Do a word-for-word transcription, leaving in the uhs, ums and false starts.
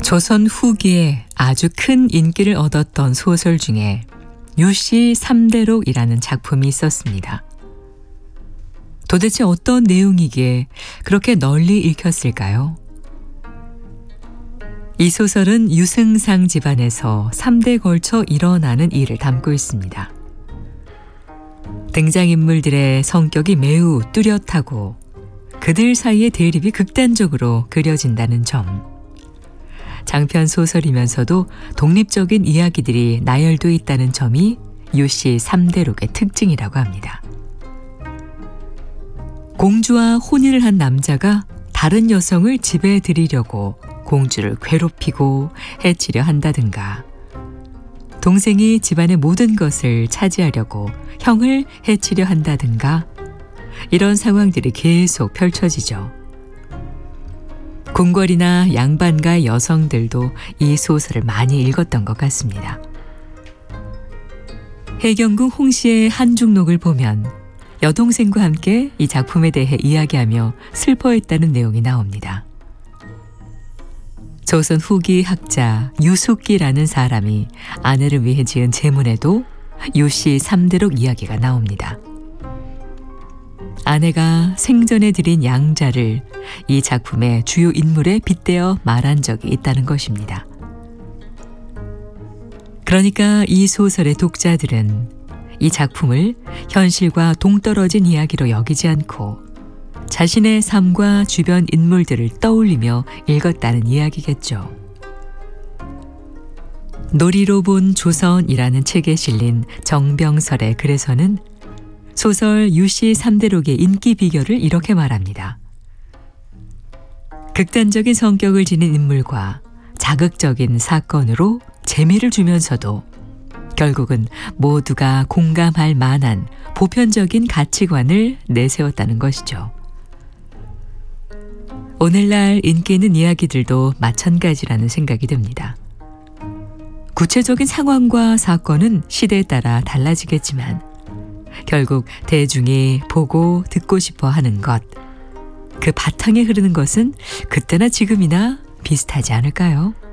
조선 후기에 아주 큰 인기를 얻었던 소설 중에 유씨 삼대록이라는 작품이 있었습니다. 도대체 어떤 내용이기에 그렇게 널리 읽혔을까요? 이 소설은 유승상 집안에서 삼 대에 걸쳐 일어나는 일을 담고 있습니다. 등장인물들의 성격이 매우 뚜렷하고 그들 사이의 대립이 극단적으로 그려진다는 점, 장편 소설이면서도 독립적인 이야기들이 나열돼 있다는 점이 유씨 삼대록의 특징이라고 합니다. 공주와 혼인을 한 남자가 다른 여성을 집에 들이려고 공주를 괴롭히고 해치려 한다든가, 동생이 집안의 모든 것을 차지하려고 형을 해치려 한다든가, 이런 상황들이 계속 펼쳐지죠. 궁궐이나 양반가의 여성들도 이 소설을 많이 읽었던 것 같습니다. 해경궁 홍씨의 한중록을 보면 여동생과 함께 이 작품에 대해 이야기하며 슬퍼했다는 내용이 나옵니다. 조선 후기 학자 유숙기라는 사람이 아내를 위해 지은 제문에도 유씨 삼대록 이야기가 나옵니다. 아내가 생전에 드린 양자를 이 작품의 주요 인물에 빗대어 말한 적이 있다는 것입니다. 그러니까 이 소설의 독자들은 이 작품을 현실과 동떨어진 이야기로 여기지 않고 자신의 삶과 주변 인물들을 떠올리며 읽었다는 이야기겠죠. 놀이로 본 조선이라는 책에 실린 정병설의 글에서는 소설 유씨 삼대록의 인기 비결을 이렇게 말합니다. 극단적인 성격을 지닌 인물과 자극적인 사건으로 재미를 주면서도 결국은 모두가 공감할 만한 보편적인 가치관을 내세웠다는 것이죠. 오늘날 인기 있는 이야기들도 마찬가지라는 생각이 듭니다. 구체적인 상황과 사건은 시대에 따라 달라지겠지만 결국 대중이 보고 듣고 싶어 하는 것, 그 바탕에 흐르는 것은 그때나 지금이나 비슷하지 않을까요?